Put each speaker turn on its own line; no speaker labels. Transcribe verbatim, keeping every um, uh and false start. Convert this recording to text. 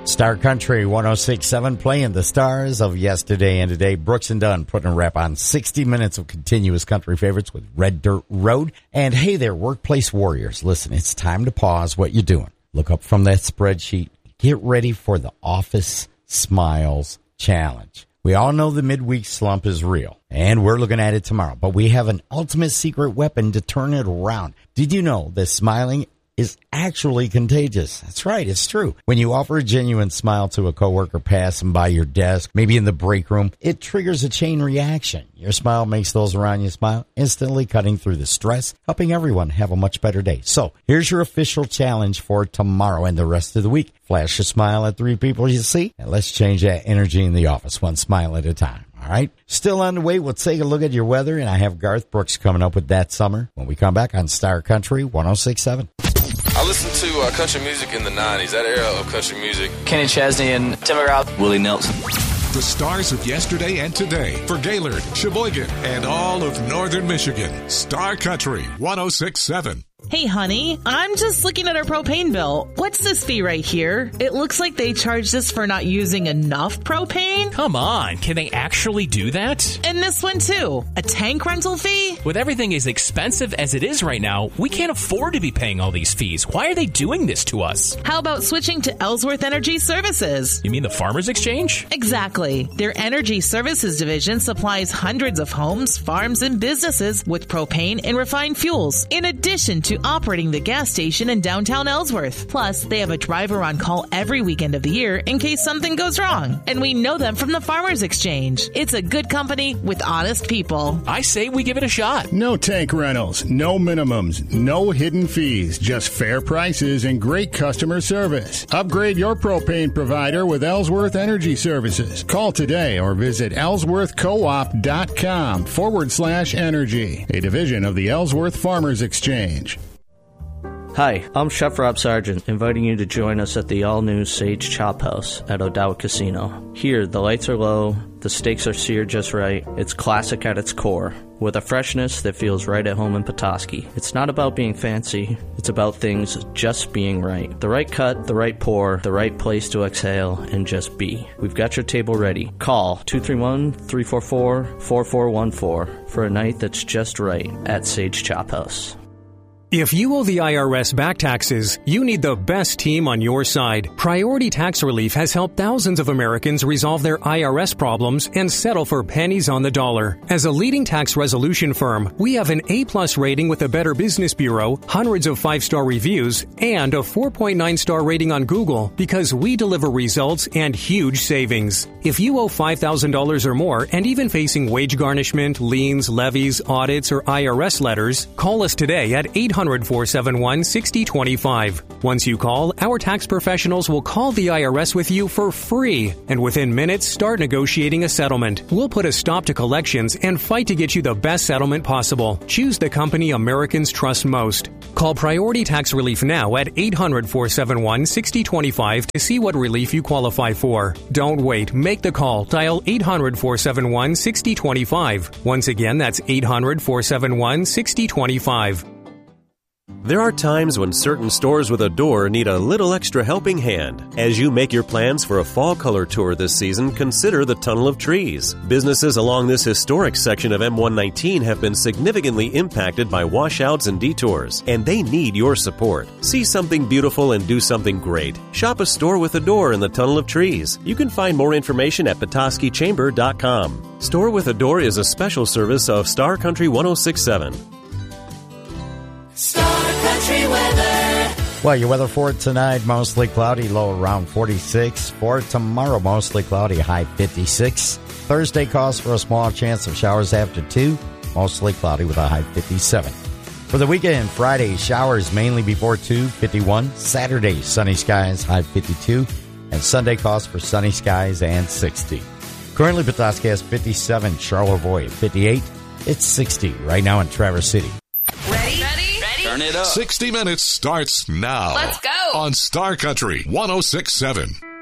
Star Country one oh six point seven playing the stars of yesterday and today. Brooks and Dunn putting a wrap on sixty minutes of continuous country favorites with Red Dirt Road. And hey there, workplace warriors. Listen, it's time to pause what you're doing. Look up from that spreadsheet. Get ready for the Office Smiles Challenge. We all know the midweek slump is real, and we're looking at it tomorrow. But we have an ultimate secret weapon to turn it around. Did you know that smiling is actually contagious? That's right, it's true. When you offer a genuine smile to a coworker passing by your desk, maybe in the break room, it triggers a chain reaction. Your smile makes those around you smile, instantly cutting through the stress, helping everyone have a much better day. So here's your official challenge for tomorrow and the rest of the week. Flash a smile at three people you see, and let's change that energy in the office one smile at a time. All right. Still on the way, we'll take a look at your weather, and I have Garth Brooks coming up with That Summer when we come back on Star Country one oh six point seven.
I listened to uh, country music in the nineties, that era of country music.
Kenny Chesney and Tim McGraw. Willie Nelson.
The stars of yesterday and today for Gaylord, Sheboygan, and all of northern Michigan. Star Country one oh six point seven.
Hey, honey, I'm just looking at our propane bill. What's this fee right here? It looks like they charged us for not using enough propane.
Come on, can they actually do that?
And this one, too. A tank rental fee?
With everything as expensive as it is right now, we can't afford to be paying all these fees. Why are they doing this to us?
How about switching to Ellsworth Energy Services?
You mean the Farmers Exchange?
Exactly. Their Energy Services division supplies hundreds of homes, farms, and businesses with propane and refined fuels, in addition to operating the gas station in downtown Ellsworth. Plus, they have a driver on call every weekend of the year in case something goes wrong. And we know them from the Farmers Exchange. It's a good company with honest people.
I say we give it a shot.
No tank rentals, no minimums, no hidden fees, just fair prices and great customer service. Upgrade your propane provider with Ellsworth Energy Services. Call today or visit ellsworthcoop.com forward slash energy, a division of the Ellsworth Farmers Exchange.
Hi, I'm Chef Rob Sargent, inviting you to join us at the all-new Sage Chop House at O'Dowd Casino. Here, the lights are low, the steaks are seared just right, it's classic at its core, with a freshness that feels right at home in Petoskey. It's not about being fancy, it's about things just being right. The right cut, the right pour, the right place to exhale and just be. We've got your table ready. Call two three one, three four four, four four one four for a night that's just right at Sage Chop House.
If you owe the I R S back taxes, you need the best team on your side. Priority Tax Relief has helped thousands of Americans resolve their I R S problems and settle for pennies on the dollar. As a leading tax resolution firm, we have an A-plus rating with the Better Business Bureau, hundreds of five-star reviews, and a four point nine star rating on Google because we deliver results and huge savings. If you owe five thousand dollars or more and even facing wage garnishment, liens, levies, audits, or I R S letters, call us today at eight hundred, four seven one, six zero two five. Once you call, our tax professionals will call the I R S with you for free, and within minutes start negotiating a settlement. We'll put a stop to collections and fight to get you the best settlement possible. Choose the company Americans trust most. Call Priority Tax Relief now at eight hundred, four seven one, six zero two five to see what relief you qualify for. Don't wait. Make the call. Dial eight hundred, four seven one, six zero two five. Once again, that's eight hundred, four seven one, six zero two five.
There are times when certain stores with a door need a little extra helping hand. As you make your plans for a fall color tour this season, consider the Tunnel of Trees. Businesses along this historic section of M one nineteen have been significantly impacted by washouts and detours, and they need your support. See something beautiful and do something great. Shop a store with a door in the Tunnel of Trees. You can find more information at petoskey chamber dot com. Store with a Door is a special service of Star Country one oh six point seven.
Star Country weather.
Well, your weather for tonight, mostly cloudy, low around forty-six. For tomorrow, mostly cloudy, high fifty-six. Thursday calls for a small chance of showers after two, mostly cloudy with a high fifty-seven. For the weekend, Friday, showers mainly before two, fifty-one. Saturday, sunny skies, high fifty-two. And Sunday calls for sunny skies and sixty. Currently, Petoskey has fifty-seven, Charlevoix fifty-eight. It's sixty right now in Traverse City.
Ready? Ready?
Turn it up.
sixty minutes starts now.
Let's go.
On Star Country one oh six point seven.